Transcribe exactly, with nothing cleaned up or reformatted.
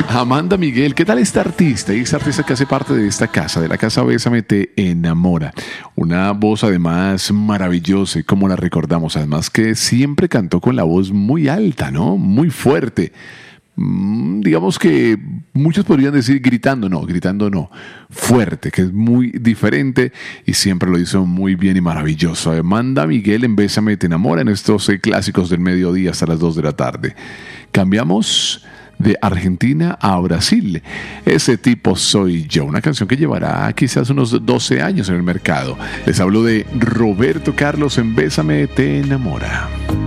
Amanda Miguel, ¿qué tal esta artista? Y esta artista que hace parte de esta casa, de la casa Bésame Te Enamora. Una voz además maravillosa y como la recordamos, además que siempre cantó con la voz muy alta, ¿no? Muy fuerte. Mm, digamos que muchos podrían decir gritando, no, gritando no, fuerte, que es muy diferente y siempre lo hizo muy bien y maravilloso. Amanda Miguel en Bésame Te Enamora en estos eh, clásicos del mediodía hasta las dos de la tarde. Cambiamos de Argentina a Brasil. Ese tipo soy yo, una canción que llevará quizás unos doce años en el mercado. Les hablo de Roberto Carlos en Bésame Te Enamora.